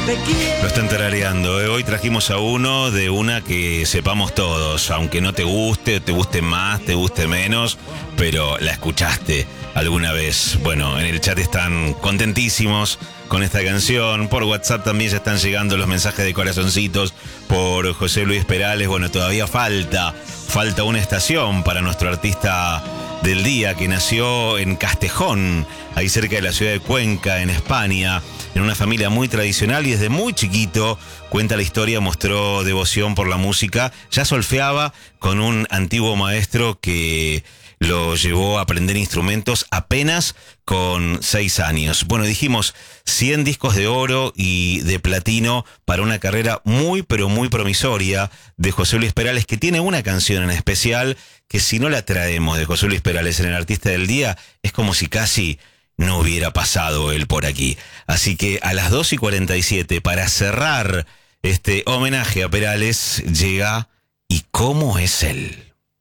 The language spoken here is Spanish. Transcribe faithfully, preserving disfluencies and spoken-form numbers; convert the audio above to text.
Te quiero. Lo están tarareando, ¿eh? Hoy trajimos a uno de una que sepamos todos, aunque no te guste, te guste más, te guste menos, pero la escuchaste alguna vez. Bueno, en el chat están contentísimos con esta canción. Por WhatsApp también ya están llegando los mensajes de corazoncitos por José Luis Perales. Bueno, todavía falta, falta una estación para nuestro artista del día, que nació en Castejón, ahí cerca de la ciudad de Cuenca, en España, en una familia muy tradicional, y desde muy chiquito, cuenta la historia, mostró devoción por la música. Ya solfeaba con un antiguo maestro que lo llevó a aprender instrumentos apenas con seis años. Bueno, dijimos cien discos de oro y de platino para una carrera muy, pero muy promisoria de José Luis Perales, que tiene una canción en especial que, si no la traemos de José Luis Perales en el Artista del Día, es como si casi no hubiera pasado él por aquí. Así que a las dos y cuarenta y siete, para cerrar este homenaje a Perales, llega ¿Y cómo es él?